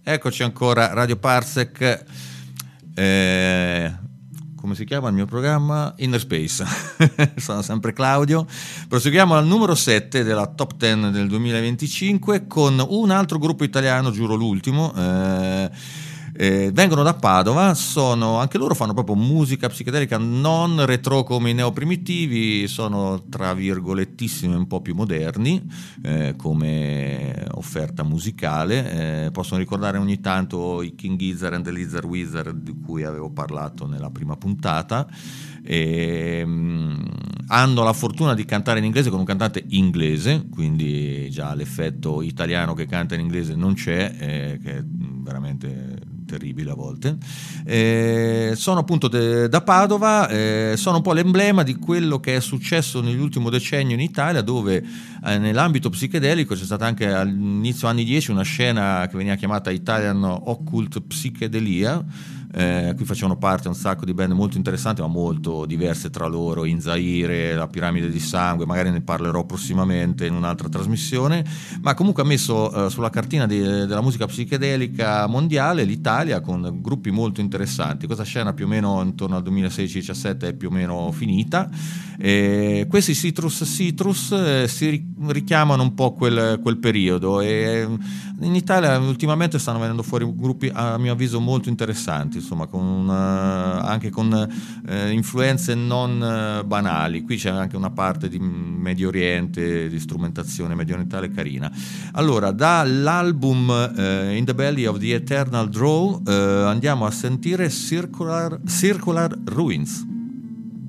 Eccoci ancora, Radio Parsec, come si chiama il mio programma? Inner Space. Sono sempre Claudio. Proseguiamo al numero 7 della Top 10 del 2025 con un altro gruppo italiano, giuro l'ultimo. Vengono da Padova, anche loro fanno proprio musica psichedelica non retro come i neoprimitivi, sono tra virgolettissimi un po' più moderni come offerta musicale. Possono ricordare ogni tanto i King Gizzard and the Lizard Wizard di cui avevo parlato nella prima puntata. Hanno la fortuna di cantare in inglese con un cantante inglese, quindi già l'effetto italiano che canta in inglese non c'è, che è veramente terribile a volte. Sono appunto da Padova, sono un po' l'emblema di quello che è successo nell'ultimo decennio in Italia, dove nell'ambito psichedelico c'è stata anche all'inizio anni 10 una scena che veniva chiamata Italian Occult Psichedelia. Qui facevano parte un sacco di band molto interessanti ma molto diverse tra loro, In Zaire, La Piramide di Sangue, magari ne parlerò prossimamente in un'altra trasmissione, ma comunque ha messo sulla cartina della musica psichedelica mondiale l'Italia con gruppi molto interessanti. Questa scena più o meno intorno al 2016-17 è più o meno finita. Questi Citrus si richiamano un po' quel periodo, e in Italia ultimamente stanno venendo fuori gruppi a mio avviso molto interessanti, insomma, anche con influenze non banali. Qui c'è anche una parte di Medio Oriente, di strumentazione mediorientale carina. Allora, dall'album In the Belly of the Eternal Draw andiamo a sentire Circular Ruins.